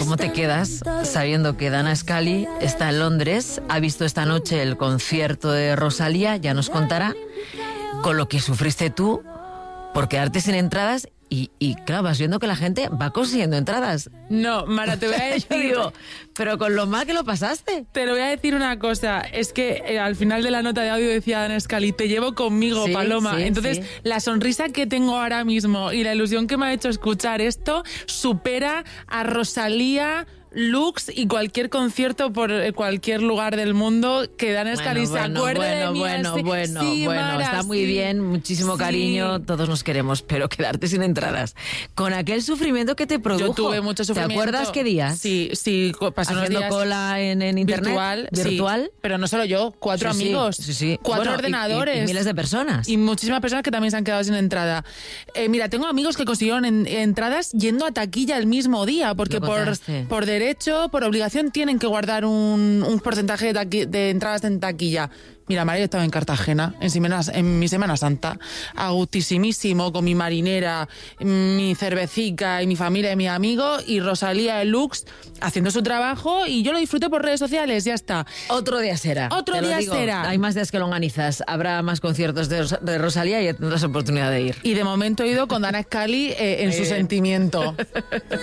¿Cómo te quedas sabiendo que Dana Scully está en Londres, ha visto esta noche el concierto de Rosalía, ya nos contará, con lo que sufriste tú por quedarte sin entradas y claro, vas viendo que la gente va consiguiendo entradas? No, Mara, te voy a decir... Yo digo, pero con lo mal que lo pasaste. Te lo voy a decir una cosa, es que al final de la nota de audio decía Dana Scully, te llevo conmigo, Sí, Paloma. sí, Entonces, sí. la sonrisa que tengo ahora mismo y la ilusión que me ha hecho escuchar esto supera a Rosalía, Lux y cualquier concierto por cualquier lugar del mundo que Dana Scully se acuerde de mí. Sí, Mara, está muy sí. bien, muchísimo cariño, Sí. todos nos queremos, pero quedarte sin entradas. Con aquel sufrimiento que te produjo. Yo tuve mucho sufrimiento. ¿Te acuerdas qué días? Sí, pasé unos Haciendo días cola en internet. Virtual. Sí. Pero no solo yo, 4 Sí, amigos, sí. 4 Bueno, ordenadores. y miles de personas. Y muchísimas personas que también se han quedado sin entrada. Mira, tengo amigos que consiguieron entradas yendo a taquilla el mismo día, porque Lo contaste. por derecho, por obligación, tienen que guardar un porcentaje de entradas en taquilla. Mira, María, yo estaba en Cartagena, en mi Semana Santa, a gustísimísimo, con mi marinera, mi cervecica y mi familia y mis amigos, y Rosalía de Lux haciendo su trabajo, y yo lo disfruté por redes sociales, ya está. Otro día será. Otro te lo día digo. será. Hay más días que longanizas. Habrá más conciertos de Rosalía y tendrás oportunidad de ir. Y de momento he ido con Dana Scully en su sentimiento.